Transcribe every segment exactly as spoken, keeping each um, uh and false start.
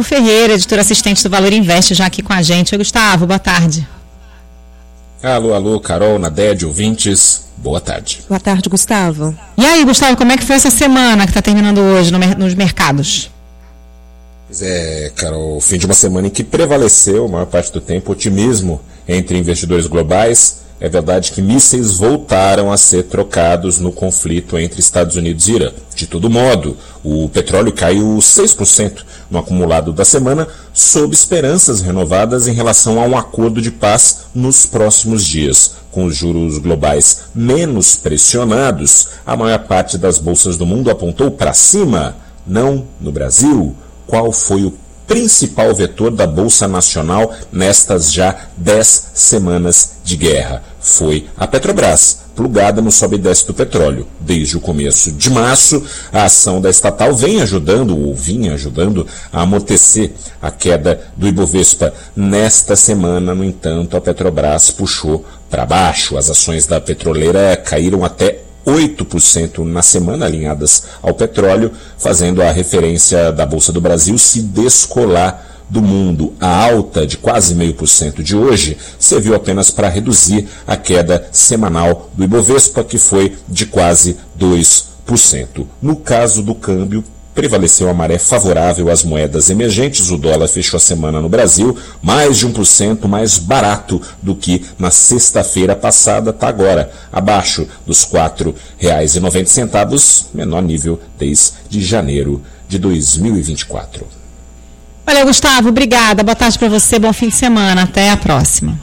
Ferreira, editor assistente do Valor Invest, já aqui com a gente. Oi, Gustavo, boa tarde. Alô, alô, Carol, Naded, ouvintes, boa tarde. Boa tarde, Gustavo. E aí, Gustavo, como é que foi essa semana que está terminando hoje no, nos mercados? Pois é, Carol, fim de uma semana em que prevaleceu, a maior parte do tempo, otimismo entre investidores globais. É verdade que mísseis voltaram a ser trocados no conflito entre Estados Unidos e Irã. De todo modo, o petróleo caiu seis por cento no acumulado da semana, sob esperanças renovadas em relação a um acordo de paz nos próximos dias. Com os juros globais menos pressionados, a maior parte das bolsas do mundo apontou para cima. Não no Brasil. Qual foi o principal vetor da Bolsa Nacional nestas já dez semanas de guerra? Foi a Petrobras, plugada no sobe e desce do petróleo. Desde o começo de março, a ação da estatal vem ajudando, ou vinha ajudando, a amortecer a queda do Ibovespa. Nesta semana, no entanto, a Petrobras puxou para baixo. As ações da petroleira caíram até oito por cento na semana, alinhadas ao petróleo, fazendo a referência da Bolsa do Brasil se descolar do mundo. A alta de quase meio por cento de hoje serviu apenas para reduzir a queda semanal do Ibovespa, que foi de quase dois por cento. No caso do câmbio, prevaleceu a maré favorável às moedas emergentes. O dólar fechou a semana no Brasil mais de um por cento mais barato do que na sexta-feira passada, está agora abaixo dos quatro reais e noventa centavos, menor nível desde janeiro de dois mil e vinte e quatro. Olha, Gustavo, obrigada, boa tarde para você, bom fim de semana, até a próxima.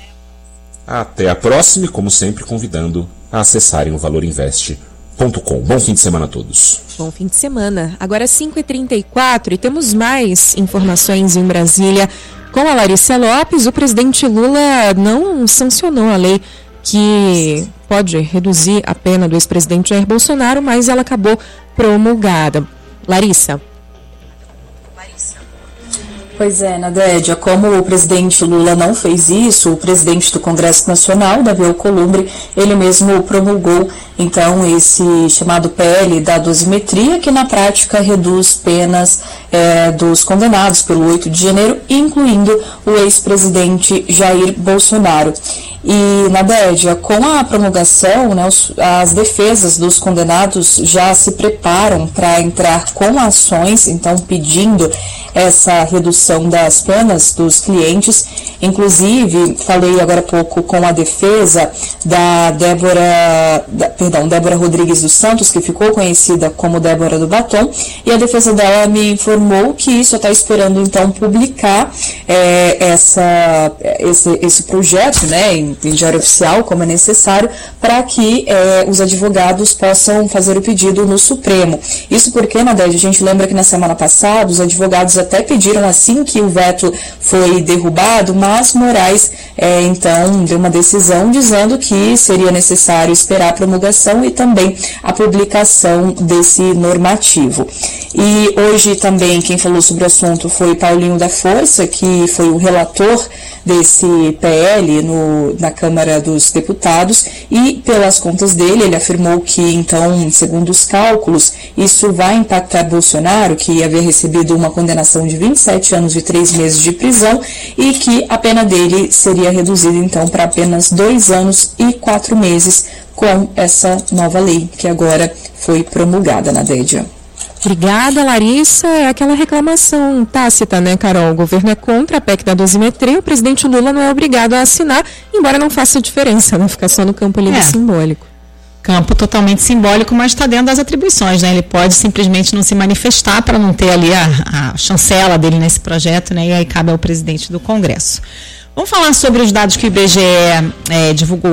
Até a próxima e, como sempre, convidando a acessarem o valor invest ponto com. Bom fim de semana a todos. Bom fim de semana. Agora cinco e trinta e quatro e temos mais informações em Brasília. Com a Larissa Lopes, o presidente Lula não sancionou a lei que pode reduzir a pena do ex-presidente Jair Bolsonaro, mas ela acabou promulgada. Larissa. Pois é, Nadédia, como o presidente Lula não fez isso, o presidente do Congresso Nacional, Davi Alcolumbre, ele mesmo promulgou, então, esse chamado P L da dosimetria, que na prática reduz penas é, dos condenados pelo oito de janeiro, incluindo o ex-presidente Jair Bolsonaro. E, Nadédia, com a promulgação, né, os, as defesas dos condenados já se preparam para entrar com ações, então pedindo essa redução das penas dos clientes. Inclusive, falei agora há pouco com a defesa da Débora, da, perdão, Débora Rodrigues dos Santos, que ficou conhecida como Débora do Batom, e a defesa dela me informou que só está esperando então publicar é, essa, esse, esse projeto, né, em, em diário oficial, como é necessário, para que é, os advogados possam fazer o pedido no Supremo. Isso porque, Nadege, a gente lembra que na semana passada os advogados até pediram assim que o veto foi derrubado, mas Moraes é, então deu uma decisão dizendo que seria necessário esperar a promulgação e também a publicação desse normativo. E hoje também quem falou sobre o assunto foi Paulinho da Força, que foi o relator desse P L no, na Câmara dos Deputados, e pelas contas dele, ele afirmou que então, segundo os cálculos, isso vai impactar Bolsonaro, que havia recebido uma condenação de vinte e sete anos e três meses de prisão, e que a pena dele seria reduzida então para apenas dois anos e quatro meses com essa nova lei que agora foi promulgada, Nadédia. Obrigada, Larissa. É aquela reclamação tácita, né, Carol? O governo é contra a P E C da dosimetria, o presidente Lula não é obrigado a assinar, embora não faça diferença, né? Ficar só no campo ali é. do simbólico. Campo totalmente simbólico, mas está dentro das atribuições, né? Ele pode simplesmente não se manifestar para não ter ali a, a chancela dele nesse projeto, né? E aí cabe ao presidente do Congresso. Vamos falar sobre os dados que o I B G E é, divulgou